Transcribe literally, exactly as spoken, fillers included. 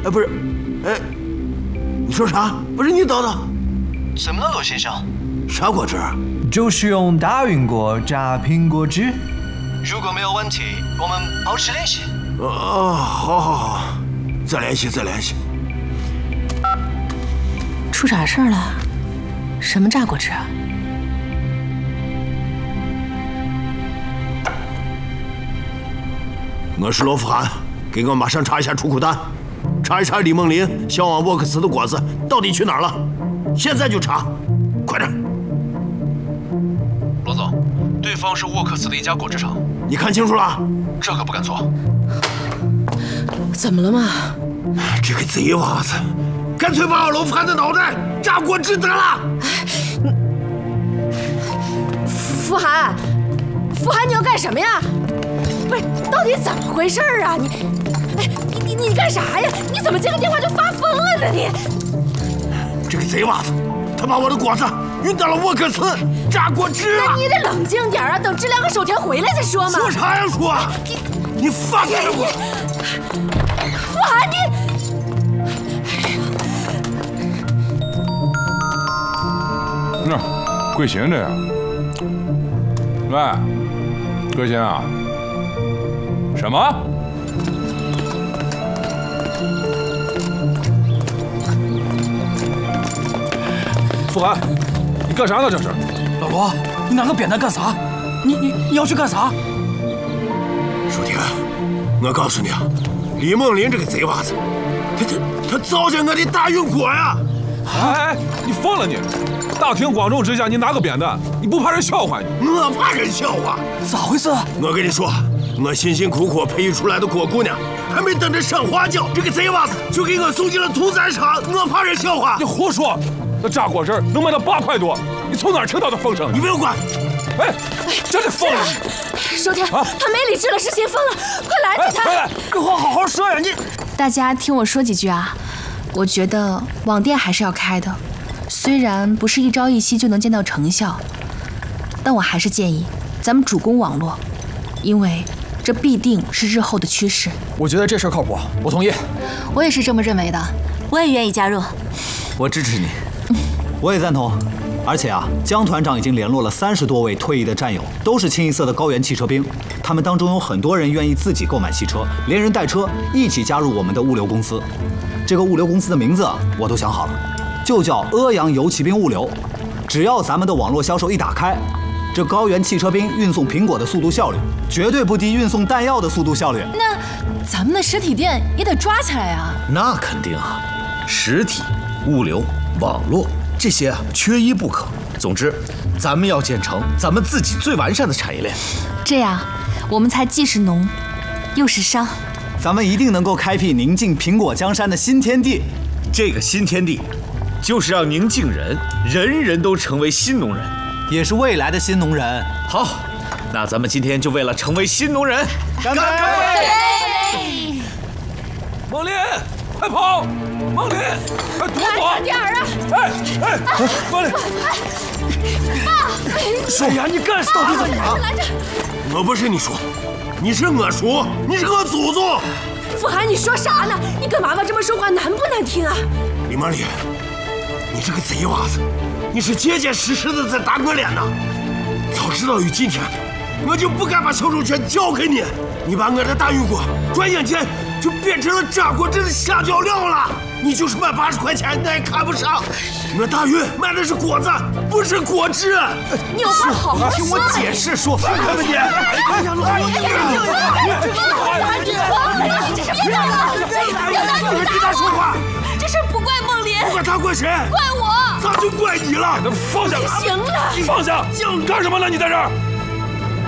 哎，不是，哎，你说啥？不是你等等， 怎么了，罗先生？ 啥果汁？ 就是用大运果榨苹果汁。 如果没有问题，我们保持联系。 哦，好好好，再联系再联系。 出啥事儿了？什么榨果汁啊？ 我是罗富涵，给我马上查一下出库单，查一查李梦林销往沃克斯的果子到底去哪儿了，现在就查，快点！ 罗总，对方是沃克斯的一家果汁厂， 你看清楚了？ 这可不敢错。 怎么了嘛？ 这个贼娃子，干脆把我罗富涵的脑袋榨果汁得了！ 富涵，富涵，你要干什么呀？不是，到底怎么回事啊？你，哎，你你你干啥呀？你怎么接个电话就发疯了呢？你这个贼娃子，他把我的果子运到了沃克斯榨果汁啊！ 那你得冷静点啊，等志良和守田回来再说嘛。 说啥呀说？你你放开我！ 富涵，你。 那桂琴这样，喂，桂琴啊。什么？ 富涵，你干啥呢？这是？ 老罗，你拿个扁担干啥？你你你要去干啥？ 舒婷，我告诉你啊，李梦林这个贼娃子，他他他糟践我的大运果呀！ 哎哎，你疯了你！大庭广众之下，你拿个扁担，你不怕人笑话你？ 我怕人笑话？ 咋回事？ 我跟你说。我辛辛苦苦培育出来的果姑娘，还没等着上花轿，这个贼娃子就给我送进了屠宰场，我怕人笑话。 你胡说！那榨果汁能卖到八块多，你从哪儿听到的风声？ 你不用管。 哎，真是疯了！ 守田，啊、他没理智了，是先疯了，快拦住他！ 快来， 有话好好说呀！你大家听我说几句啊。我觉得网店还是要开的，虽然不是一朝一夕就能见到成效，但我还是建议咱们主攻网络，因为。这必定是日后的趋势。 我觉得这事儿靠谱，我同意。 我也是这么认为的，我也愿意加入。 我支持你，我也赞同。而且啊，江团长已经联络了三十多位退役的战友，都是清一色的高原汽车兵。他们当中有很多人愿意自己购买汽车，连人带车一起加入我们的物流公司。这个物流公司的名字我都想好了，就叫阿阳游骑兵物流。只要咱们的网络销售一打开，这高原汽车兵运送苹果的速度效率，绝对不低运送弹药的速度效率。 那咱们的实体店也得抓起来啊！ 那肯定啊，实体、物流、网络这些啊，缺一不可。总之，咱们要建成咱们自己最完善的产业链， 这样我们才既是农，又是商。 咱们一定能够开辟宁静苹果江山的新天地。 这个新天地，就是让宁静人人人都成为新农人。 也是未来的新农人。 好，那咱们今天就为了成为新农人， 干杯！ 干杯！ 梦林，快跑！梦林，快躲躲！ 快点儿啊！ 哎哎，梦林！ 爸， 水呀，你干什么？到底怎么了？ 我不是你叔，你是我叔，你是我祖宗。 富涵，你说啥呢？你跟娃娃这么说话难不难听啊？ 李梦林，你这个贼娃子！你是结结实实的在打我脸呐！早知道有今天，我就不该把销售权交给你。你把我的大运果转眼间就变成了榨果汁的下脚料了。你就是卖八十块钱，我也看不上。我大运卖的是果子，不是果汁。 你有话好好听我解释说。 放开吧你！哎呀，老爷！ 这是别打了！ 你还跟他说话？ 这事不怪梦林， 不怪他，怪谁？ 怪我。 咋就怪你了？ 放下！ 行了， 放下！干什么呢？你在这儿？